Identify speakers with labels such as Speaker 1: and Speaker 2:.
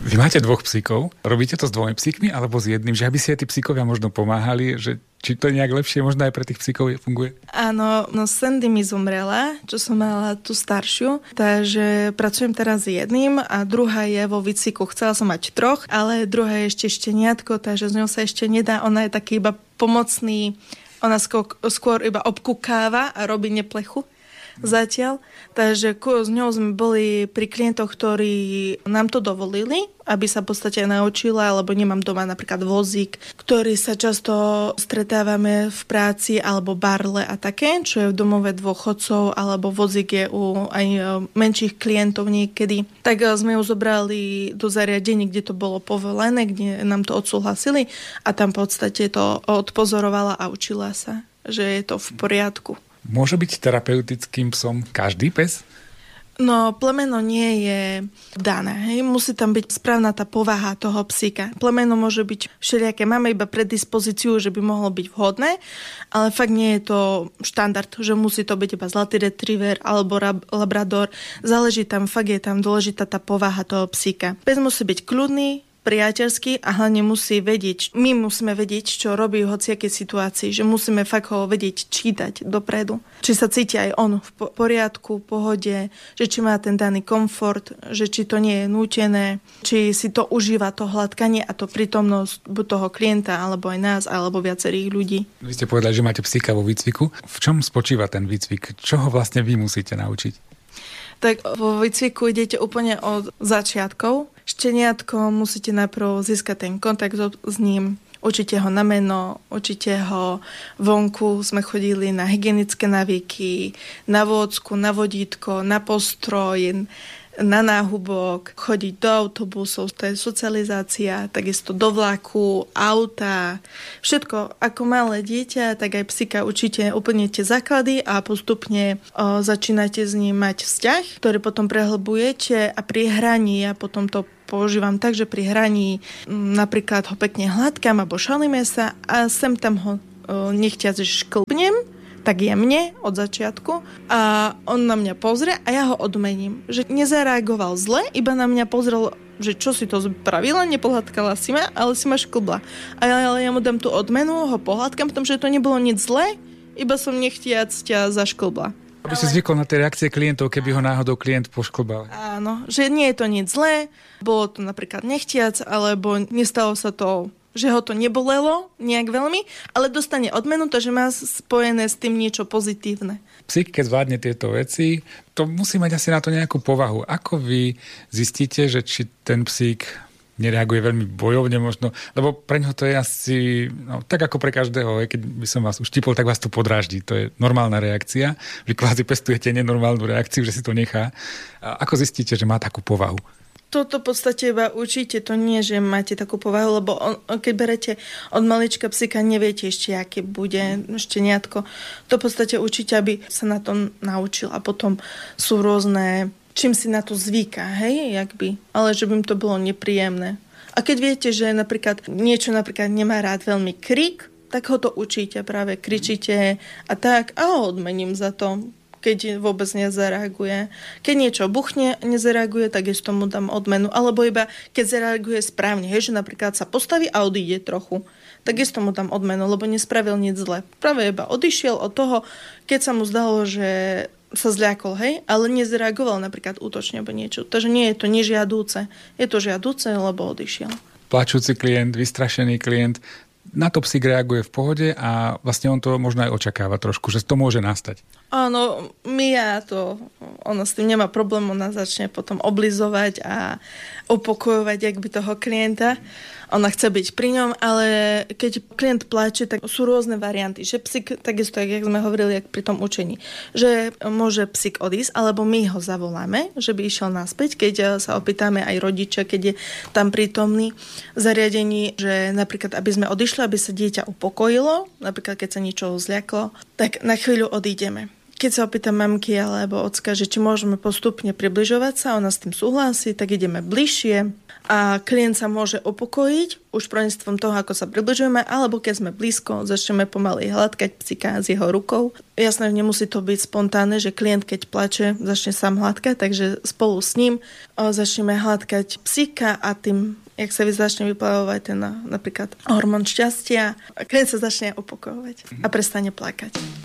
Speaker 1: Vy máte 2 psíkov, robíte to s 2 psíkmi alebo s jedným, že aby si aj tí psíkovia možno pomáhali, že či to je nejak lepšie, možno aj pre tých psíkov funguje?
Speaker 2: Áno, no Sandy mi zomrela, čo som mala tú staršiu, takže pracujem teraz s jedným a druhá je vo výcviku. Chcela som mať 3, ale druhá je ešte šteniatko, takže z ňou sa ešte nedá, ona je taký iba pomocný, ona skôr iba obkukáva a robí neplechu zatiaľ. Takže s ňou sme boli pri klientoch, ktorí nám to dovolili, aby sa v podstate naučila, lebo nemám doma napríklad vozík, ktorý sa často stretávame v práci, alebo barle a také, čo je v domove dôchodcov, alebo vozík je u aj menších klientov niekedy. Tak sme ju zobrali do zariadení, kde to bolo povolené, kde nám to odsúhlasili a tam v podstate to odpozorovala a učila sa, že je to v poriadku.
Speaker 1: Môže byť terapeutickým psom každý pes?
Speaker 2: No, plemeno nie je dané. Hej. Musí tam byť správna tá povaha toho psíka. Plemeno môže byť všelijaké. Máme iba predispozíciu, že by mohlo byť vhodné, ale fakt nie je to štandard, že musí to byť iba zlatý retriever alebo labrador. Záleží tam, fakt je tam dôležitá tá povaha toho psíka. Pes musí byť kľudný, priateľský a hlavne musí vedieť, my musíme vedieť, čo robí v hociakej situácii, že musíme fakt ho vedieť čítať dopredu. Či sa cíti aj on v poriadku, v pohode, že či má ten daný komfort, že či to nie je nútené, či si to užíva to hladkanie a to prítomnosť buď toho klienta, alebo aj nás, alebo viacerých ľudí.
Speaker 1: Vy ste povedali, že máte psíka vo výcviku. V čom spočíva ten výcvik? Čo ho vlastne vy musíte naučiť?
Speaker 2: Tak vo výcviku idete úplne od začiatkov. Šteniatko musíte najprv získať ten kontakt s ním, učíte ho na meno, učíte ho vonku, sme chodili na hygienické návyky, na vôdzku, na vodítko, na postroj, na náhubok, chodiť do autobusov, to je socializácia, takisto do vlaku, auta, všetko ako malé dieťa, tak aj psíka učíte úplne tie základy a postupne začínate s ním mať vzťah, ktorý potom prehlbujete a pri hraní, ja potom to používam tak, že pri hraní napríklad ho pekne hladkám alebo šalíme sa a sem tam ho nechtiac šklbnem, tak jemne od začiatku a on na mňa pozrie a ja ho odmením. Že nezareagoval zle, iba na mňa pozrel, že čo si to spravila, nepohľadkala si ma, ale si ma šklbla. Ale ja mu dám tú odmenu, ho pohľadkám, pretože to nebolo nič zlé, iba som nechtiac ťa zašklbla.
Speaker 1: Aby si zvykol na tie reakcie klientov, keby ho náhodou klient pošklbal.
Speaker 2: Áno, že nie je to nič zlé, bolo to napríklad nechtiac, alebo nestalo sa to, že ho to nebolelo nejak veľmi, ale dostane odmenu, takže má spojené s tým niečo pozitívne.
Speaker 1: Psík, keď zvládne tieto veci, to musí mať asi na to nejakú povahu. Ako vy zistíte, že či ten psík nereaguje veľmi bojovne možno, lebo pre ňoho to je asi, no, tak ako pre každého, keď by som vás uštipol, tak vás to podráždi. To je normálna reakcia. Vy kvázi pestujete nenormálnu reakciu, že si to nechá. A ako zistíte, že má takú povahu?
Speaker 2: Toto v podstate iba učíte, to nie, že máte takú povahu, lebo keď berete od malička psíka, neviete ešte, aké bude šteniatko. To v podstate učíte, aby sa na to naučil a potom sú rôzne, čím si na to zvyká, hej, jakby, ale že by im to bolo nepríjemné. A keď viete, že napríklad niečo nemá rád veľmi krik, tak ho to učíte, práve kričíte a tak a ho odmením za to, keď vôbec nezareaguje. Keď niečo buchne, nezareaguje, tak isto mu dám odmenu. Alebo iba keď zareaguje správne, hej, že napríklad sa postaví a odíde trochu, tak isto mu dám odmenu, lebo nespravil nič zle. Práve iba odišiel od toho, keď sa mu zdalo, že sa zľakol, hej, ale nezareagoval napríklad útočne alebo niečo. Takže nie je to nežiadúce. Je to žiadúce, lebo odišiel.
Speaker 1: Plačúci klient, vystrašený klient, na to psík reaguje v pohode a vlastne on to možno aj očakáva trošku, že to môže nastať.
Speaker 2: Áno, ona s tým nemá problém, ona začne potom oblizovať a upokojovať jakby toho klienta. Ona chce byť pri ňom, ale keď klient pláče, tak sú rôzne varianty. Že psík, takisto, jak sme hovorili, jak pri tom učení, že môže psík odísť, alebo my ho zavoláme, že by išiel naspäť, keď sa opýtame aj rodiča, keď je tam prítomný v zariadení, že napríklad, aby sme odišli, aby sa dieťa upokojilo, napríklad keď sa niečo zľaklo, tak na chvíľu odídeme. Keď sa opýtam mamky alebo ocka, že či môžeme postupne približovať sa, ona s tým súhlasí, tak ideme bližšie a klient sa môže upokojiť už prostredníctvom toho, ako sa približujeme, alebo keď sme blízko, začneme pomaly hladkať psíka s jeho rukou. Jasné, že nemusí to byť spontánne, že klient, keď plače, začne sám hladkať, takže spolu s ním začneme hladkať psíka a tým, jak sa začne vyplavovať ten napríklad hormón šťastia, a klient sa začne upokojovať a prestane plakať.